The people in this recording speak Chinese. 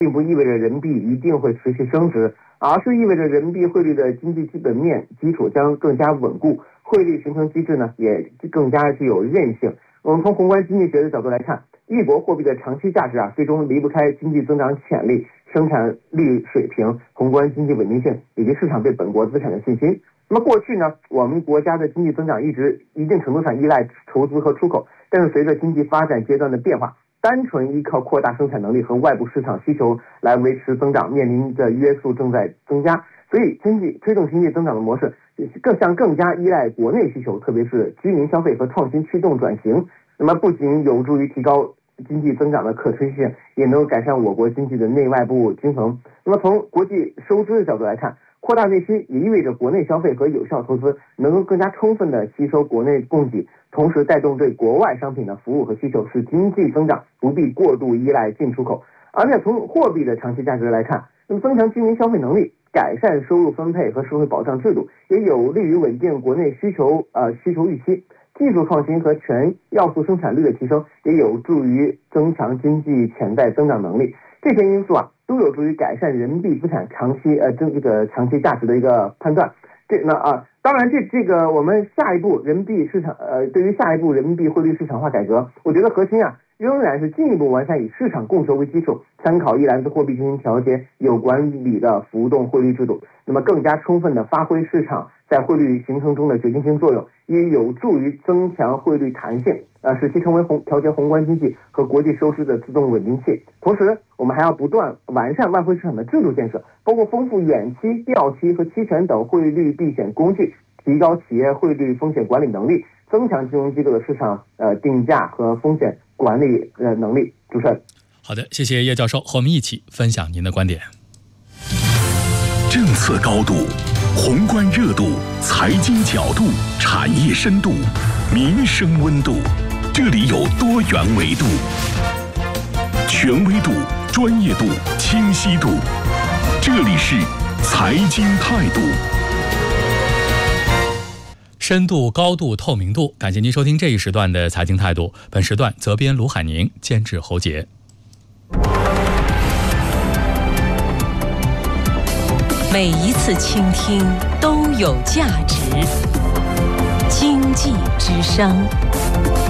并不意味着人民币一定会持续升值，而是意味着人民币汇率的经济基本面基础将更加稳固，汇率形成机制呢也更加具有韧性。我们从宏观经济学的角度来看，一国货币的长期价值最终离不开经济增长潜力、生产率水平、宏观经济稳定性以及市场对本国资产的信心。那么过去呢，我们国家的经济增长一定程度上依赖投资和出口，但是随着经济发展阶段的变化，单纯依靠扩大生产能力和外部市场需求来维持增长，面临的约束正在增加。所以推动经济增长的模式更加依赖国内需求，特别是居民消费和创新驱动转型。那么不仅有助于提高经济增长的可持续性，也能够改善我国经济的内外部均衡。那么从国际收支的角度来看，扩大内需也意味着国内消费和有效投资能够更加充分的吸收国内供给，同时带动对国外商品的服务和需求，使经济增长不必过度依赖进出口。而且从货币的长期价值来看，那么增强居民消费能力，改善收入分配和社会保障制度，也有利于稳定国内需求预期。技术创新和全要素生产率的提升，也有助于增强经济潜在增长能力。这些因素都有助于改善人民币资产长期价值的一个判断。当然这个我们下一步人民币市场对于下一步人民币汇率市场化改革，我觉得核心仍然是进一步完善以市场供求为基础，参考一篮子货币进行调节，有管理的浮动汇率制度，那么更加充分的发挥市场在汇率形成中的决定性作用，也有助于增强汇率弹性，使其成为调节宏观经济和国际收支的自动稳定器。同时，我们还要不断完善外汇市场的制度建设，包括丰富远期、调期和期权等汇率避险工具，提高企业汇率风险管理能力，增强金融机构的市场定价和风险管理能力。主持人， 好的，谢谢叶教授和我们一起分享您的观点。 政策高度、宏观热度、财经角度、产业深度、民生温度，这里有多元维度，权威度、专业度、清晰度，这里是财经态度。 深度、高度、透明度。感谢您收听这一时段的财经态度。本时段责编卢海宁，监制侯杰。 每一次倾听都有价值。经济之声。